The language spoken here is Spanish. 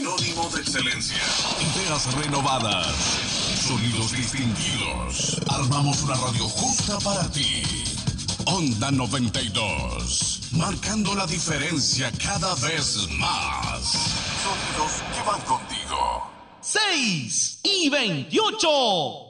Sinónimo de excelencia. Ideas renovadas. Sonidos distinguidos. Armamos una radio justa para ti. Onda 92. Marcando la diferencia cada vez más. Sonidos que van contigo. 6:28.